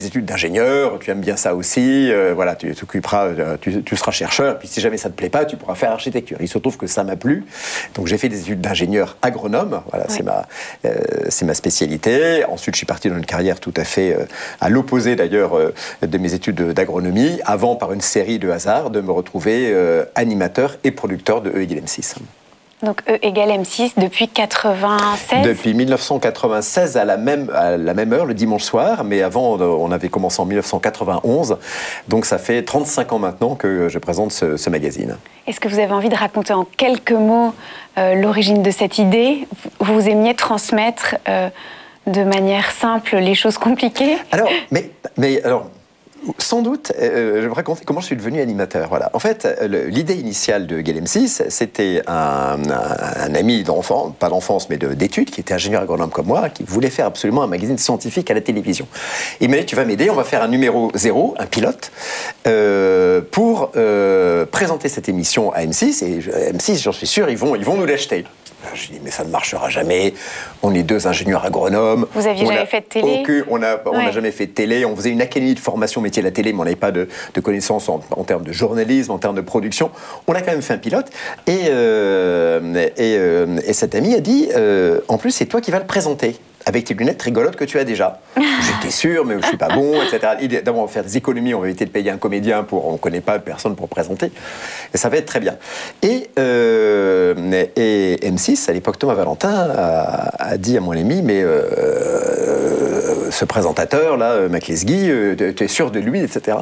des études d'ingénieur, tu aimes bien ça aussi, voilà, tu t'occuperas, tu seras chercheur, puis si jamais ça te plaît pas, tu pourras faire architecture. Il se trouve que ça m'a plu, donc j'ai fait des études d'ingénieur agronome, voilà, c'est ma spécialité. Ensuite, je suis parti dans une carrière tout à fait à l'opposé d'ailleurs de mes études d'agronomie, avant par une série de hasards de me retrouver animateur et producteur de E égale M6. Donc E égale M6 depuis 96 ? Depuis 1996 à la même heure, le dimanche soir, mais avant on avait commencé en 1991, donc ça fait 35 ans maintenant que je présente ce magazine. Est-ce que vous avez envie de raconter en quelques mots l'origine de cette idée ? Vous aimiez transmettre de manière simple les choses compliquées ? Alors, mais alors... Sans doute, je vais vous raconter comment je suis devenu animateur. Voilà. En fait, l'idée initiale de Égale M6, c'était un ami d'enfance, pas d'enfance, mais d'études, qui était ingénieur agronome comme moi, qui voulait faire absolument un magazine scientifique à la télévision. Il m'a dit, tu vas m'aider, on va faire un numéro 0, un pilote, pour présenter cette émission à M6. Et M6, j'en suis sûr, ils vont nous l'acheter. Je dis, mais ça ne marchera jamais. On est 2 ingénieurs agronomes. Vous aviez jamais fait de télé ? On n'a jamais fait de télé. On faisait une académie de formation métier de la télé, mais on n'avait pas de connaissances en termes de journalisme, en termes de production. On a quand même fait un pilote. Et cet ami a dit, en plus, c'est toi qui vas le présenter, avec tes lunettes rigolotes que tu as déjà. J'étais sûr, mais je suis pas bon, etc. D'abord, on va faire des économies, on va éviter de payer un comédien, on ne connaît pas personne pour présenter. Et ça va être très bien. Et M6, à l'époque, Thomas Valentin a dit à mon ami, mais ce présentateur-là, Maclesguy, tu es sûr de lui, etc.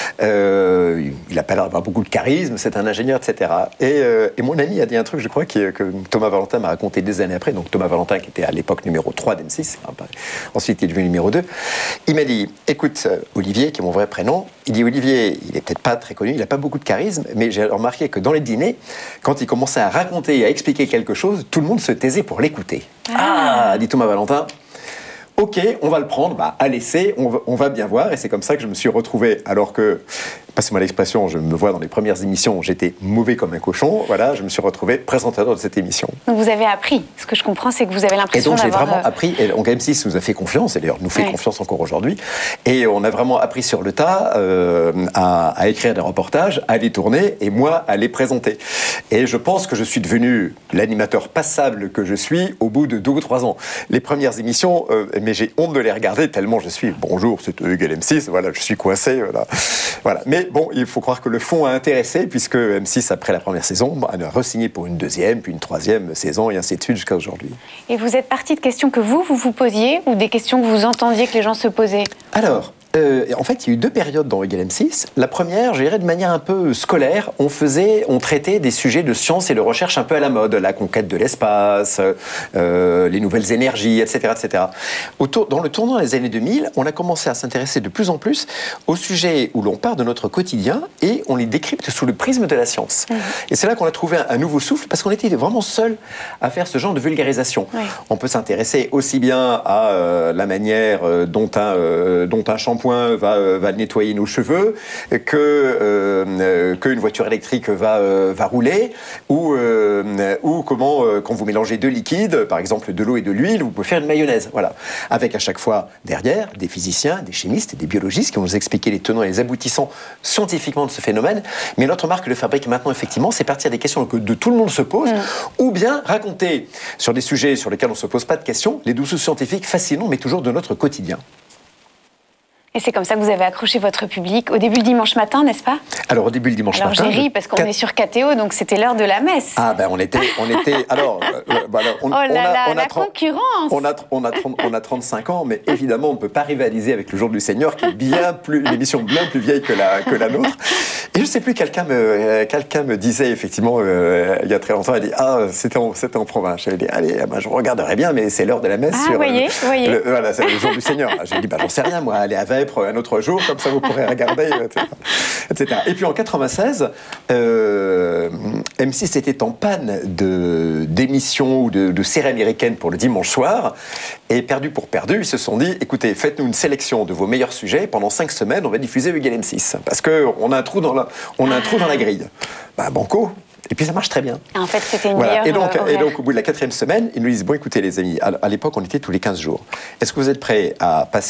Il n'a pas l'air d'avoir beaucoup de charisme, c'est un ingénieur, etc. Et mon ami a dit un truc, je crois, que Thomas Valentin m'a raconté des années après. Donc Thomas Valentin, qui était à l'époque numéro 3 d'M6, ensuite il est devenu numéro 2. Il m'a dit, écoute, Olivier, qui est mon vrai prénom, il dit, Olivier, il n'est peut-être pas très connu, il n'a pas beaucoup de charisme, mais j'ai remarqué que dans les dîners, quand il commençait à raconter et à expliquer quelque chose, tout le monde se taisait pour l'écouter. Ah, dit Thomas Valentin. Ok, on va le prendre, à l'essai, on va bien voir. Et c'est comme ça que je me suis retrouvé, alors que, passez-moi l'expression, je me vois dans les premières émissions où j'étais mauvais comme un cochon, voilà, je me suis retrouvé présentateur de cette émission. Donc vous avez appris. Ce que je comprends, c'est que vous avez l'impression d'avoir... Et donc j'ai vraiment appris, et donc M6 nous a fait confiance, et d'ailleurs nous fait confiance encore aujourd'hui, et on a vraiment appris sur le tas à écrire des reportages, à les tourner, et moi à les présenter. Et je pense que je suis devenu l'animateur passable que je suis au bout de 2 ou 3 ans. Les premières émissions, mais j'ai honte de les regarder tellement je suis, bonjour, c'est E égale M6, voilà, je suis coincé, voilà. Mais bon, il faut croire que le fond a intéressé, puisque M6, après la première saison, a re-signé pour une 2e, puis une 3e saison, et ainsi de suite jusqu'à aujourd'hui. Et vous êtes parti de questions que vous posiez, ou des questions que vous entendiez que les gens se posaient ? Alors, en fait, il y a eu 2 périodes dans Égale M6. La première, je dirais de manière un peu scolaire, on traitait des sujets de science et de recherche un peu à la mode, la conquête de l'espace, les nouvelles énergies, etc., etc. Dans le tournant des années 2000, on a commencé à s'intéresser de plus en plus aux sujets où l'on part de notre quotidien et on les décrypte sous le prisme de la science. Et c'est là qu'on a trouvé un nouveau souffle, parce qu'on était vraiment seuls à faire ce genre de vulgarisation. On peut s'intéresser aussi bien à la manière dont un shampoing va nettoyer nos cheveux, qu'une voiture électrique va rouler, ou comment, quand vous mélangez 2 liquides, par exemple de l'eau et de l'huile, vous pouvez faire une mayonnaise. Voilà. Avec à chaque fois derrière des physiciens, des chimistes et des biologistes qui vont nous expliquer les tenants et les aboutissants scientifiquement de ce phénomène. Mais notre marque le fabrique maintenant, effectivement, c'est partir des questions que tout le monde se pose, ou bien raconter sur des sujets sur lesquels on ne se pose pas de questions, les douces scientifiques fascinants, mais toujours de notre quotidien. Et c'est comme ça que vous avez accroché votre public au début le dimanche matin, n'est-ce pas ? Alors au début le dimanche matin. Alors j'ai ri parce qu'on est sur KTO, donc c'était l'heure de la messe. Ah ben on était. Alors, la concurrence. On a 35 ans, mais évidemment on ne peut pas rivaliser avec le Jour du Seigneur, qui est une émission bien plus vieille que la nôtre. Et je ne sais plus, quelqu'un me disait effectivement il y a très longtemps, il a dit c'était en province. J'avais dit allez, je regarderai bien, mais c'est l'heure de la messe. Voyez. Voilà, c'est le Jour du Seigneur. J'ai dit j'en sais rien moi, allez à Vêpres un autre jour, comme ça vous pourrez regarder, etc. Et puis en 96, M6 était en panne d'émissions ou de séries américaines pour le dimanche soir, et perdu pour perdu, ils se sont dit écoutez, faites-nous une sélection de vos meilleurs sujets, pendant 5 semaines, on va diffuser Égale M6, parce qu'on a un trou dans la grille. Banco. Et puis ça marche très bien. En fait, c'était une meilleure et donc, au bout de la 4e semaine, ils nous disent bon, écoutez les amis, à l'époque, on était tous les 15 jours. Est-ce que vous êtes prêts à passer